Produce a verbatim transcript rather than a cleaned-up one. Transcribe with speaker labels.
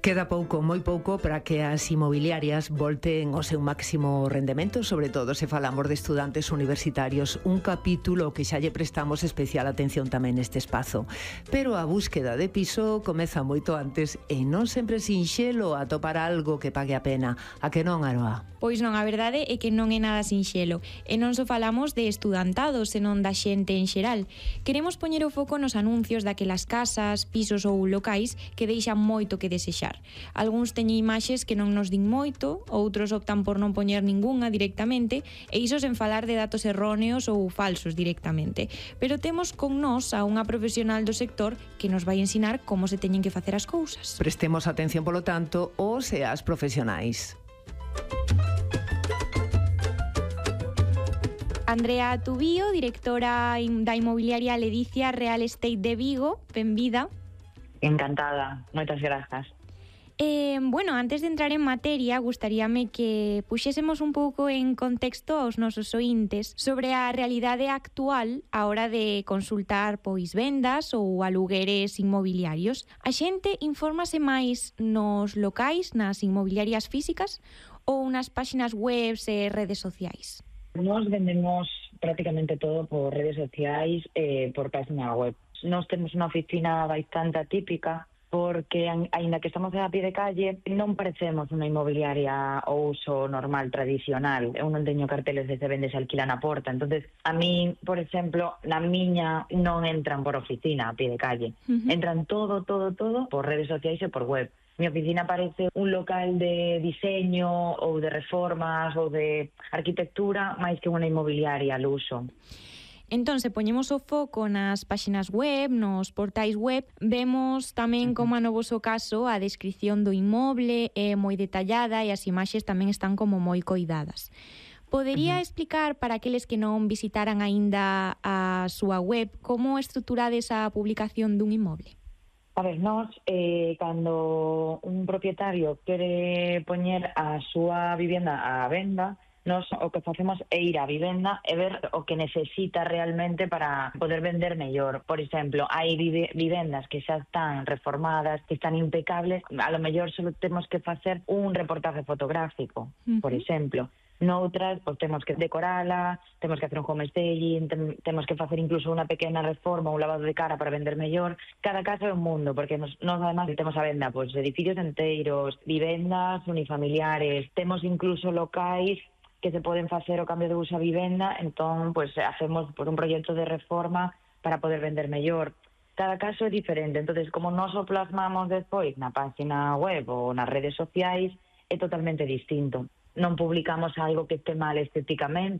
Speaker 1: Queda pouco, moi pouco, para que as inmobiliarias volten ao seu máximo rendemento, sobre todo se falamos de estudantes universitarios, un capítulo que xa lle prestamos especial atención tamén neste espazo. Pero a búsqueda de piso comeza moito antes e non sempre é sinxelo atopar algo que pague a pena. A que non, Aroa?
Speaker 2: Pois non, a verdade é que non é nada sinxelo. E non só falamos de estudantados, senón da xente en xeral. Queremos poñer o foco nos anuncios daquelas casas, pisos ou locais que deixan moito que desexar. Algúns teñen imaxes que non nos din moito, outros optan por non poñer ningunha directamente, e iso sen falar de datos erróneos ou falsos directamente. Pero temos con nós a unha profesional do sector que nos vai ensinar como se teñen que facer as cousas.
Speaker 1: Prestemos atención, polo tanto, aos e as profesionais.
Speaker 2: Andrea Tubío, directora da inmobiliaria Ledicia Real Estate de Vigo, benvida.
Speaker 3: Encantada, moitas grazas.
Speaker 2: Eh, bueno, antes de entrar en materia, gustaríame que puxésemos un pouco en contexto aos nosos ointes sobre a realidade actual a hora de consultar pois vendas ou alugueres inmobiliarios. A xente infórmase máis nos locais, nas inmobiliarias físicas ou nas páxinas web e redes sociais?
Speaker 3: Nos vendemos prácticamente todo por redes sociais e por página web. Nos temos unha oficina bastante atípica, porque, aínda que estamos a pie de calle, non parecemos unha inmobiliaria ou uso normal, tradicional. Eu non teño carteles de se vende se alquila na porta. Entonces, a mí, por exemplo, na miña non entran por oficina a pie de calle. Uh-huh. Entran todo, todo, todo por redes sociais e por web. Mi oficina parece un local de diseño ou de reformas ou de arquitectura máis que unha inmobiliaria al uso.
Speaker 2: Entón, se poñemos o foco nas páxinas web, nos portais web, vemos tamén como no voso caso a descrición do inmoble é moi detallada e as imaxes tamén están como moi coidadas. Podería explicar para aqueles que non visitaran aínda a súa web como estruturades a publicación dun inmoble?
Speaker 3: A ver, nós, eh, cando un propietario quere poñer a súa vivenda á venda, nos o que facemos é ir á vivenda e ver o que necesita realmente para poder vender mellor. Por exemplo, hai vivendas que xa están reformadas, que están impecables, a lo mellor só temos que facer un reportaje fotográfico, uh-huh. por exemplo. Noutras, pois temos que decorala, temos que hacer un home staging, tem, temos que facer incluso unha pequena reforma, un lavado de cara para vender mellor. Cada caso é un mundo, porque nos, nos además temos a venda pois, edificios enteiros, vivendas unifamiliares, temos incluso locais que se poden facer o cambio de uso a vivenda, entón, pois, hacemos por un proxecto de reforma para poder vender mellor. Cada caso é diferente, entonces como nos o plasmamos despois na página web ou nas redes sociais, é totalmente distinto. Non publicamos algo que este mal estéticamente,